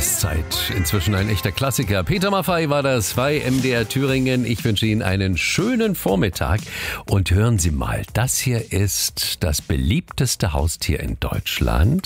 Eiszeit. Inzwischen ein echter Klassiker. Peter Maffay war das bei MDR Thüringen. Ich wünsche Ihnen einen schönen Vormittag. Und hören Sie mal, das hier ist das beliebteste Haustier in Deutschland.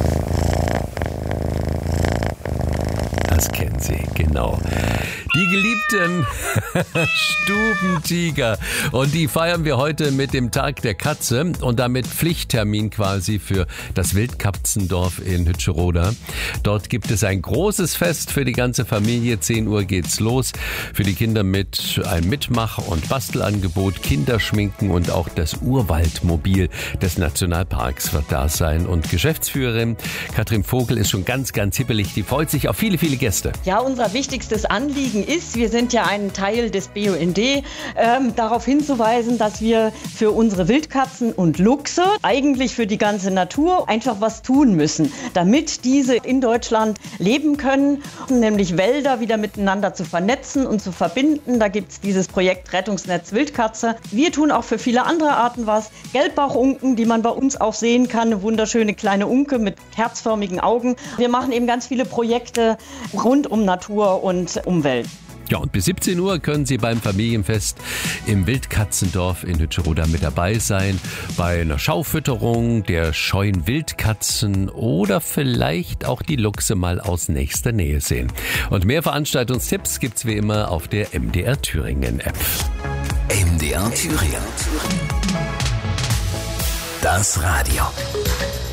Das kennen Sie, genau. Die geliebten Stubentiger. Und die feiern wir heute mit dem Tag der Katze und damit Pflichttermin quasi für das Wildkatzendorf in Hütscheroda. Dort gibt es ein großes Fest für die ganze Familie. 10 Uhr geht's los. Für die Kinder mit ein Mitmach- und Bastelangebot, Kinderschminken und auch das Urwaldmobil des Nationalparks wird da sein. Und Geschäftsführerin Katrin Vogel ist schon ganz, ganz hippelig. Die freut sich auf viele, viele Gäste. Ja, unser wichtigstes Anliegen ist, wir sind ja ein Teil des BUND, darauf hinzuweisen, dass wir für unsere Wildkatzen und Luchse, eigentlich für die ganze Natur, einfach was tun müssen, damit diese in Deutschland leben können, nämlich Wälder wieder miteinander zu vernetzen und zu verbinden. Da gibt es dieses Projekt Rettungsnetz Wildkatze. Wir tun auch für viele andere Arten was. Gelbbauchunken, die man bei uns auch sehen kann, eine wunderschöne kleine Unke mit herzförmigen Augen. Wir machen eben ganz viele Projekte rund um Natur und Umwelt. Ja, und bis 17 Uhr können Sie beim Familienfest im Wildkatzendorf in Hütscheroda mit dabei sein. Bei einer Schaufütterung der scheuen Wildkatzen oder vielleicht auch die Luchse mal aus nächster Nähe sehen. Und mehr Veranstaltungstipps gibt's wie immer auf der MDR Thüringen App. MDR Thüringen. Das Radio.